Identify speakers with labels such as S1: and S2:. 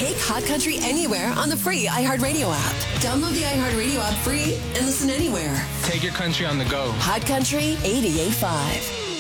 S1: Take Hot Country anywhere on the free iHeartRadio app. Download the iHeartRadio app free and listen anywhere.
S2: Take your country on the go.
S1: Hot Country 88.5.